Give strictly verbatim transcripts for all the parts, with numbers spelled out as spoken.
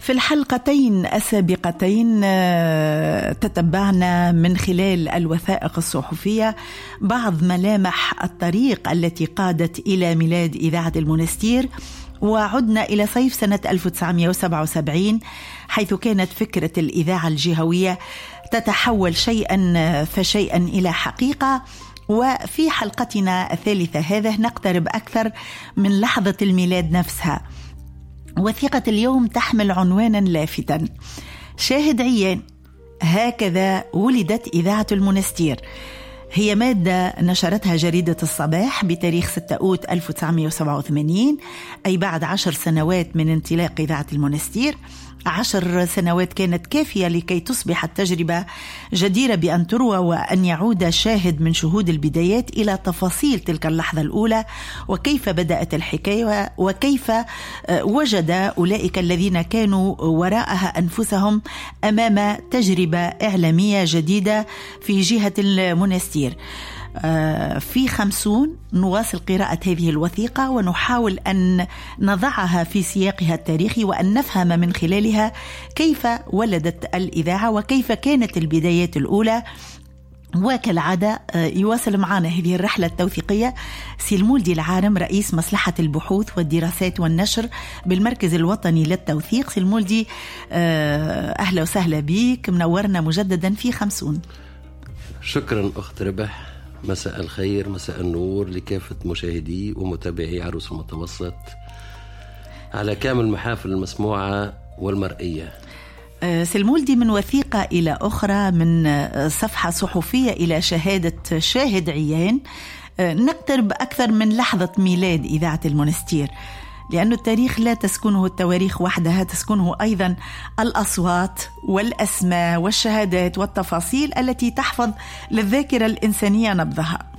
في الحلقتين السابقتين تتبعنا من خلال الوثائق الصحفية بعض ملامح الطريق التي قادت إلى ميلاد إذاعة المنستير، وعدنا إلى صيف سنة ألف وتسعمائة وسبعة وسبعين حيث كانت فكرة الإذاعة الجهوية تتحول شيئا فشيئا إلى حقيقة. وفي حلقتنا الثالثة هذه نقترب أكثر من لحظة الميلاد نفسها. وثيقة اليوم تحمل عنوانا لافتا: شاهد عيان، هكذا ولدت إذاعة المنستير. هي مادة نشرتها جريدة الصباح بتاريخ ستة أوت ألف وتسعمائة وسبعة وثمانين، أي بعد عشر سنوات من انطلاق إذاعة المنستير. عشر سنوات كانت كافية لكي تصبح التجربة جديرة بأن تروى، وأن يعود شاهد من شهود البدايات إلى تفاصيل تلك اللحظة الأولى، وكيف بدأت الحكاية، وكيف وجد أولئك الذين كانوا وراءها أنفسهم أمام تجربة إعلامية جديدة في جهة المنستير. في خمسون نواصل قراءة هذه الوثيقة ونحاول أن نضعها في سياقها التاريخي، وأن نفهم من خلالها كيف ولدت الإذاعة وكيف كانت البدايات الأولى. وكالعادة يواصل معنا هذه الرحلة التوثيقية سي المولدي العارم، رئيس مصلحة البحوث والدراسات والنشر بالمركز الوطني للتوثيق. سي المولدي، أهلا وسهلا بك، منورنا مجددا في خمسون. شكرا أخت ربح، مساء الخير، مساء النور لكافة مشاهدي ومتابعي عروس المتوسط على كامل المحافل المسموعة والمرئية. سلمولدي، من وثيقة إلى أخرى، من صفحة صحفية إلى شهادة شاهد عيان، نقترب أكثر من لحظة ميلاد إذاعة المنستير، لأن التاريخ لا تسكنه التواريخ وحدها، تسكنه أيضا الأصوات والأسماء والشهادات والتفاصيل التي تحفظ للذاكرة الإنسانية نبضها.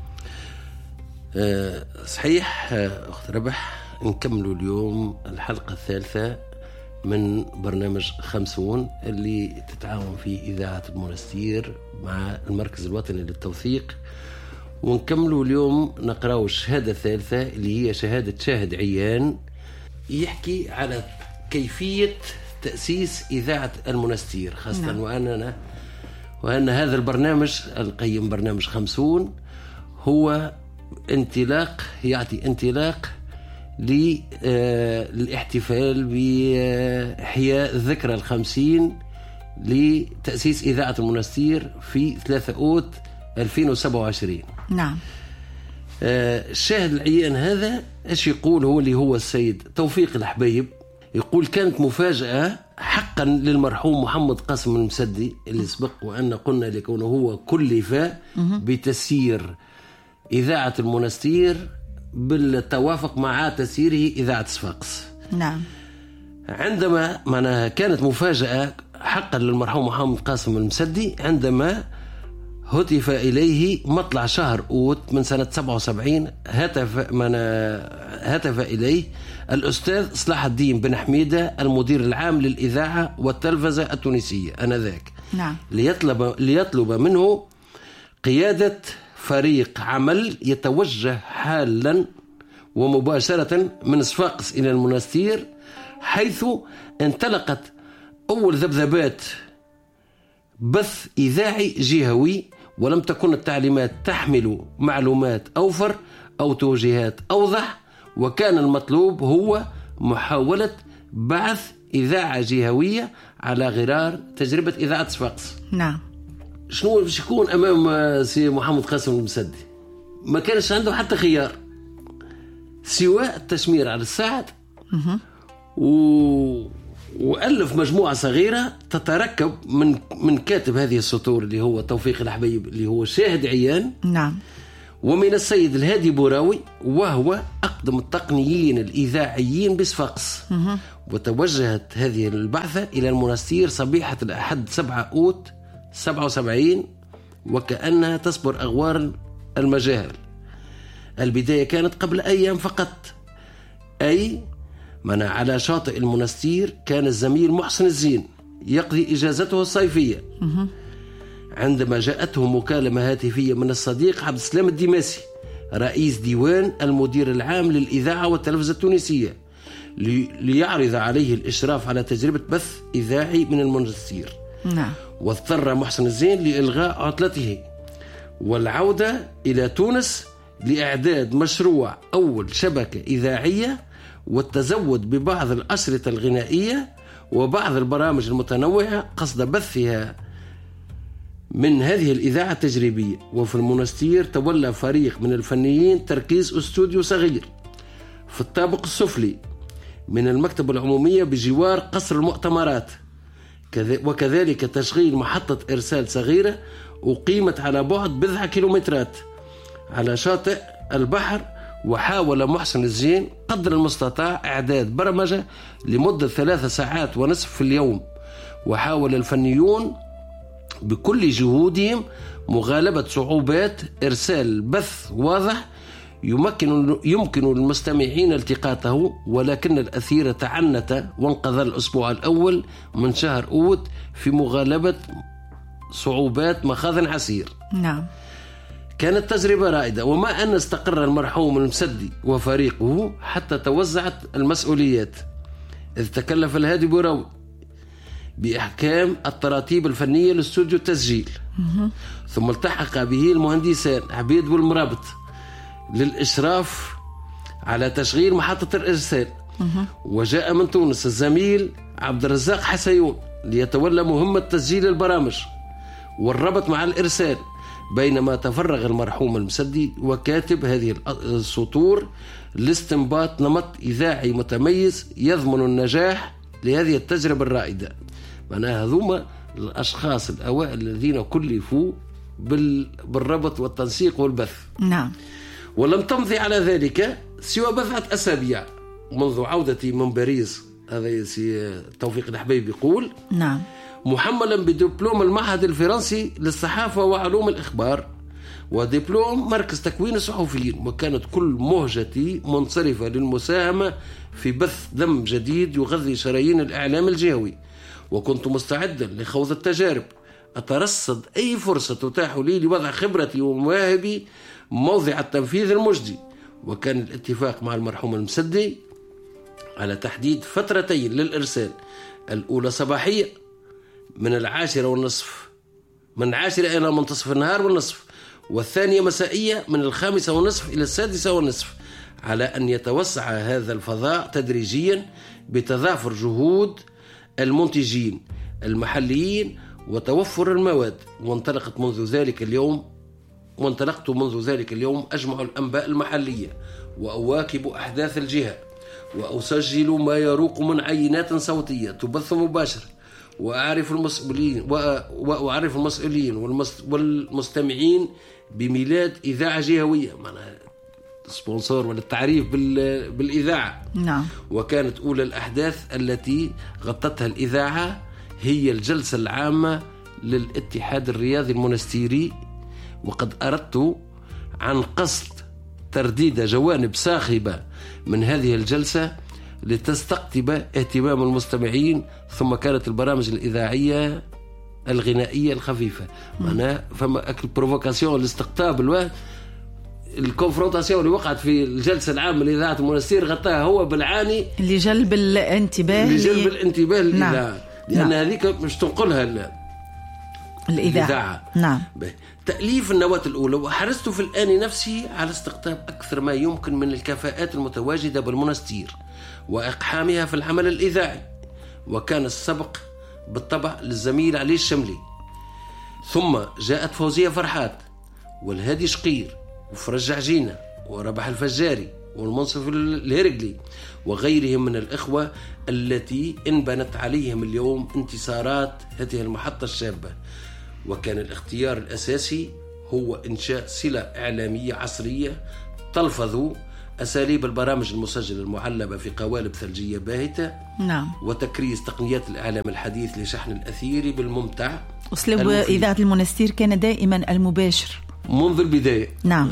أه صحيح أخت ربح، نكملوا اليوم الحلقة الثالثة من برنامج خمسون اللي تتعاون فيه إذاعة المنستير مع المركز الوطني للتوثيق. ونكملوا اليوم نقرأوا الشهادة الثالثة اللي هي شهادة شاهد عيان، يحكي على كيفية تأسيس إذاعة المنستير خاصة. نعم. وأننا وأن هذا البرنامج القيم برنامج خمسون هو انطلاق يعطي انطلاق للاحتفال بإحياء الذكرى الخمسين لتأسيس إذاعة المنستير في ثلاثة أوت ألفين وسبعة وعشرين. نعم. الشاهد العيان هذا ايش يقول؟ هو اللي هو السيد توفيق الحبيب، يقول: كانت مفاجأة حقا للمرحوم محمد قاسم المسدي اللي سبق وأن قلنا لكونه هو كلف بتسيير إذاعة المنستير بالتوافق مع تسييره إذاعة صفاقس. نعم. عندما معناها كانت مفاجأة حقا للمرحوم محمد قاسم المسدي عندما هتف إليه مطلع شهر أوت من سنة سبعة وسبعين، هتف من هتف إليه الأستاذ صلاح الدين بن حميدة المدير العام للإذاعة والتلفزة التونسية آنذاك. نعم. ليطلب ليطلب منه قيادة فريق عمل يتوجه حالا ومباشرة من صفاقس إلى المنستير، حيث انطلقت أول ذبذبات بث إذاعي جهوي، ولم تكن التعليمات تحمل معلومات أوفر أو توجيهات أوضح، وكان المطلوب هو محاولة بعث إذاعة جهوية على غرار تجربة إذاعة صفاقس. نعم. شنو باش يكون أمام سي محمد قاسم المسدي؟ ما كانش عنده حتى خيار سواء التشمير على الساعد و... وألف مجموعة صغيرة تتركب من من كاتب هذه السطور اللي هو توفيق الحبيب اللي هو شاهد عيان. نعم. ومن السيد الهادي بوراوي وهو أقدم التقنيين الإذاعيين بصفاقس. وتوجهت هذه البعثة إلى المنستير صبيحة الأحد سبعة أوت سبعة وسبعين وكأنها تصبر أغوار المجاهل. البداية كانت قبل أيام فقط، أي من على شاطئ المنستير كان الزميل محسن الزين يقضي إجازته الصيفية عندما جاءته مكالمة هاتفية من الصديق عبد السلام الدماسي رئيس ديوان المدير العام للإذاعة والتلفزة التونسية ليعرض عليه الإشراف على تجربة بث إذاعي من المونستير. نعم. واضطر محسن الزين لإلغاء عطلته والعودة إلى تونس لإعداد مشروع أول شبكة إذاعية والتزود ببعض الأشرطة الغنائية وبعض البرامج المتنوعة قصد بثها من هذه الإذاعة التجريبية. وفي المونستير تولى فريق من الفنيين تركيز استوديو صغير في الطابق السفلي من المكتبة العمومية بجوار قصر المؤتمرات، وكذلك تشغيل محطة إرسال صغيرة أقيمت على بعد بضع كيلومترات على شاطئ البحر. وحاول محسن الزين قدر المستطاع إعداد برمجة لمدة ثلاث ساعات ونصف في اليوم. وحاول الفنيون بكل جهودهم مغالبة صعوبات إرسال بث واضح يمكن يمكن للمستمعين التقاطه، ولكن الأثير تعنت وانقضى الأسبوع الأول من شهر أوت في مغالبة صعوبات مخاض عسير. نعم. كانت تجربة رائدة، وما أن استقر المرحوم المسدي وفريقه حتى توزعت المسؤوليات، إذ تكلف الهادي بوراوي بإحكام التراتيب الفنية لاستوديو التسجيل، ثم التحق به المهندسان عبيد والمرابط للإشراف على تشغيل محطة الإرسال. وجاء من تونس الزميل عبد الرزاق حسيون ليتولى مهمة تسجيل البرامج والربط مع الإرسال، بينما تفرغ المرحوم المسدي وكاتب هذه السطور لاستنباط نمط إذاعي متميز يضمن النجاح لهذه التجربة الرائدة. معناها هذوما الأشخاص الأوائل الذين كلفوا بالربط والتنسيق والبث. نعم. ولم تمضي على ذلك سوى بضعة أسابيع منذ عودتي من باريس، هذا سي توفيق الحبيب يقول. نعم. محملا بدبلوم المعهد الفرنسي للصحافة وعلوم الإخبار ودبلوم مركز تكوين الصحفيين، وكانت كل مهجتي منصرفة للمساهمة في بث دم جديد يغذي شرايين الإعلام الجهوي، وكنت مستعدا لخوض التجارب أترصد أي فرصة تتاح لي لوضع خبرتي ومواهبي موضع التنفيذ المجدي. وكان الاتفاق مع المرحوم المسدي على تحديد فترتين للإرسال، الأولى صباحية من العاشرة والنصف من العاشرة إلى منتصف النهار والنصف، والثانية مسائية من الخامسة والنصف إلى السادسة والنصف، على أن يتوسع هذا الفضاء تدريجيا بتضافر جهود المنتجين المحليين وتوفر المواد. وانطلقت منذ ذلك اليوم وانطلقت منذ ذلك اليوم أجمع الأنباء المحلية وأواكب أحداث الجهة وأسجل ما يروق من عينات صوتية تبث مباشرة، وأعرف المسؤولين وأعرف المسؤولين والمستمعين بميلاد إذاعة جهوية، معناها سبونسور ولا التعريف بالإذاعة. نعم. وكانت أولى الأحداث التي غطتها الإذاعة هي الجلسة العامة للاتحاد الرياضي المونستيري، وقد أردت عن قصد ترديد جوانب ساخبة من هذه الجلسة لتستقطب اهتمام المستمعين. ثم كانت البرامج الإذاعية الغنائية الخفيفة، معناها فما أكل بروفوكاسيون الاستقطاب الواحد الكونفرونتاسيون اللي وقعت في الجلسة العامة لإذاعة المونستير غطاها هو بالعاني لجلب الانتباه لجلب الانتباه للإذاعة. نعم. لأن نعم. هذيك مش تنقلها الإذاعة. الإذاعة. نعم. تأليف النواة الأولى، وحرصت في الآن نفسي على استقطاب أكثر ما يمكن من الكفاءات المتواجدة بالمونستير وإقحامها في العمل الإذاعي، وكان السبق بالطبع للزميل علي الشملي، ثم جاءت فوزية فرحات والهادي شقير وفرج عجينة وربح الفجاري والمنصف الهرقلي وغيرهم من الإخوة التي انبنت عليهم اليوم انتصارات هذه المحطة الشابة. وكان الاختيار الأساسي هو إنشاء صلة إعلامية عصرية تلفظ أساليب البرامج المسجلة المعلبة في قوالب ثلجية باهتة. نعم. وتكريس تقنيات الإعلام الحديث لشحن الأثير بالممتع. أسلوب إذاعة المونستير كان دائما المباشر منذ البداية. نعم.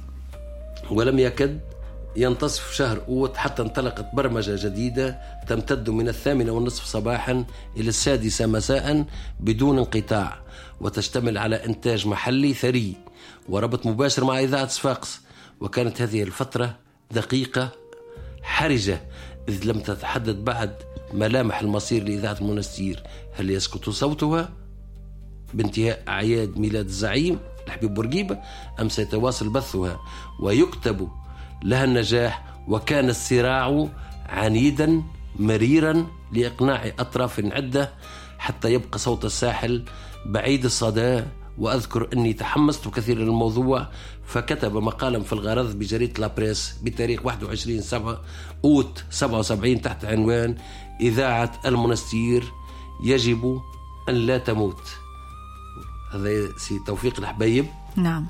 ولم يكد ينتصف شهر أوت حتى انطلقت برمجة جديدة تمتد من الثامنة والنصف صباحا إلى السادسة مساء بدون انقطاع، وتشتمل على إنتاج محلي ثري وربط مباشر مع إذاعة صفاقس. وكانت هذه الفترة دقيقة حرجة إذ لم تتحدد بعد ملامح المصير لإذاعة المنستير، هل يسكت صوتها بانتهاء أعياد ميلاد الزعيم الحبيب بورقيبة أم سيتواصل بثها ويكتب لها النجاح؟ وكان الصراع عنيدا مريرا لإقناع أطراف عدة حتى يبقى صوت الساحل بعيد الصدى. وأذكر أني تحمست كثيرا للموضوع، فكتب مقالا في الغرض بجريدة لابريس بتاريخ واحد وعشرين سبعة أوت سبعة وسبعين تحت عنوان إذاعة المنستير يجب أن لا تموت. هذا سي توفيق الحبيب. نعم.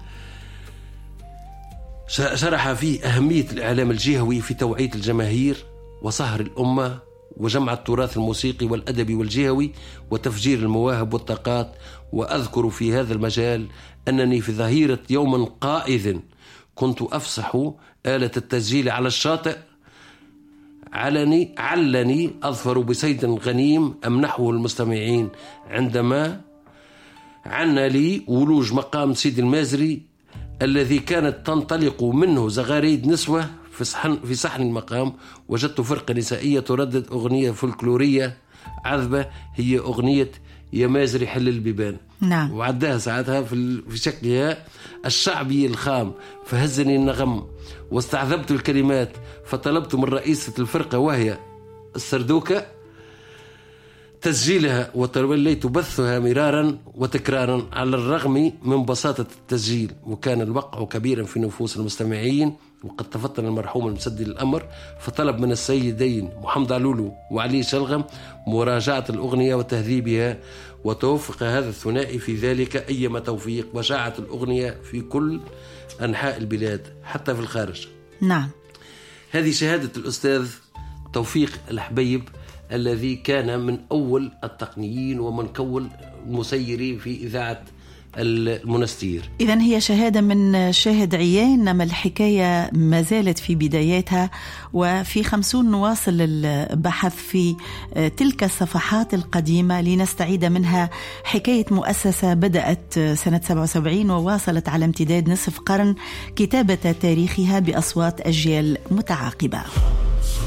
شرح فيه أهمية الإعلام الجهوي في توعية الجماهير وصهر الأمة وجمع التراث الموسيقي والأدبي والجهوي وتفجير المواهب والطاقات. وأذكر في هذا المجال أنني في ظهيرة يوم قائد كنت أفسح آلة التسجيل على الشاطئ، علني علني أظفر بصيد غنيم أمنحه المستمعين عندما عنا لي ولوج مقام سيد المازري الذي كانت تنطلق منه زغاريد نسوة في صحن, في صحن المقام. وجدت فرقة نسائية تردد أغنية فولكلورية عذبة، هي أغنية يا مازري حل البيبان. نعم. وعدها ساعتها في شكلها الشعبي الخام، فهزني النغم واستعذبت الكلمات، فطلبت من رئيسة الفرقة وهي السردوكة تسجيلها، وتوليت بثها مرارا وتكرارا على الرغم من بساطة التسجيل. وكان الوقع كبيرا في نفوس المستمعين، وقد تفطن المرحوم المسدي الأمر فطلب من السيدين محمد علولو وعلي شلغم مراجعة الأغنية وتهذيبها، وتوفق هذا الثنائي في ذلك أيما توفيق، وشاعت الأغنية في كل أنحاء البلاد حتى في الخارج. نعم. هذه شهادة الأستاذ توفيق الحبيب الذي كان من أول التقنيين ومن كون المسيرين في إذاعة المنستير. إذن هي شهادة من شاهد عيان، إنما الحكاية ما زالت في بداياتها، وفي خمسون نواصل البحث في تلك الصفحات القديمة لنستعيد منها حكاية مؤسسة بدأت سنة سبعة وسبعين وواصلت على امتداد نصف قرن كتابة تاريخها بأصوات أجيال متعاقبة.